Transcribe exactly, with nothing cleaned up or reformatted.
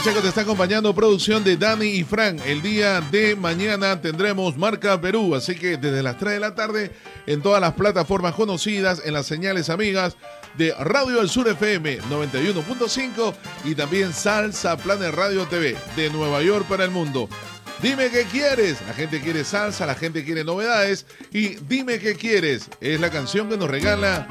Pacheco te está acompañando, producción de Dani y Fran. El día de mañana tendremos Marca Perú, así que desde las tres de la tarde en todas las plataformas conocidas, en las señales amigas de Radio del Sur F M noventa y uno punto cinco y también Salsa Planet Radio T V de Nueva York para el mundo. Dime qué quieres. La gente quiere salsa, la gente quiere novedades y Dime qué quieres es la canción que nos regala